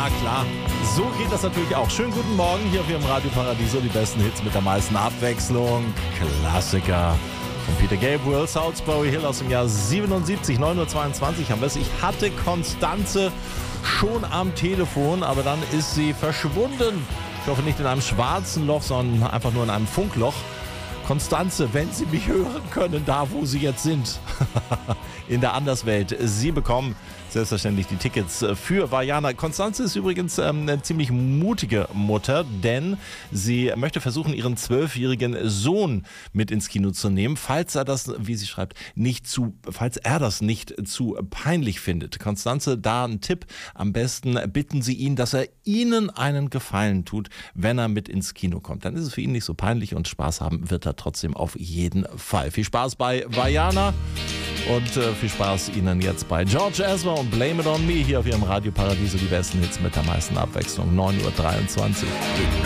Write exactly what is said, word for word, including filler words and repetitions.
Ja, klar. So geht das natürlich auch. Schönen guten Morgen hier auf Ihrem Radio Paradiso. Die besten Hits mit der meisten Abwechslung. Klassiker von Peter Gabriel, Salisbury Hill aus dem Jahr siebenundsiebzig, neun Uhr zweiundzwanzig haben wir es. Ich hatte Konstanze schon am Telefon, aber dann ist sie verschwunden. Ich hoffe nicht in einem schwarzen Loch, sondern einfach nur in einem Funkloch. Konstanze, wenn Sie mich hören können, da wo Sie jetzt sind, in der Anderswelt, Sie bekommen selbstverständlich die Tickets für Vaiana. Konstanze ist übrigens ähm, eine ziemlich mutige Mutter, denn sie möchte versuchen, ihren zwölfjährigen Sohn mit ins Kino zu nehmen, falls er das, wie sie schreibt, nicht zu, falls er das nicht zu peinlich findet. Konstanze, da ein Tipp: Am besten bitten Sie ihn, dass er Ihnen einen Gefallen tut, wenn er mit ins Kino kommt. Dann ist es für ihn nicht so peinlich und Spaß haben wird er trotzdem auf jeden Fall. Viel Spaß bei Vaiana und äh, viel Spaß Ihnen jetzt bei George Ezra und Blame It On Me hier auf Ihrem Radio Paradiso. Die besten Hits mit der meisten Abwechslung. neun Uhr dreiundzwanzig.